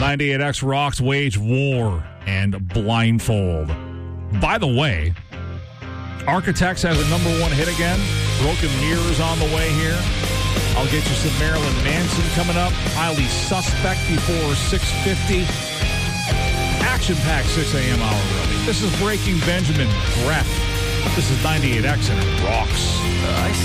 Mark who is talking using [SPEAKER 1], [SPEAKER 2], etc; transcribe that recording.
[SPEAKER 1] 98X Rocks Wage War and Blindfold. By the way, Architects has a number one hit again. Broken Mirrors on the way here. I'll get you some Marilyn Manson coming up. Highly Suspect before 6:50. Action-packed 6 a.m. hour early. This is Breaking Benjamin. Breath. This is 98X and it rocks.